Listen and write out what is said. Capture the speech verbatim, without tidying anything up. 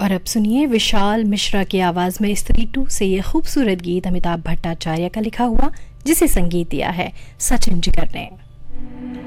और अब सुनिए विशाल मिश्रा की आवाज में स्त्री टू से ये खूबसूरत गीत अमिताभ भट्टाचार्य का लिखा हुआ, जिसे संगीत दिया है सचिन जिगर ने।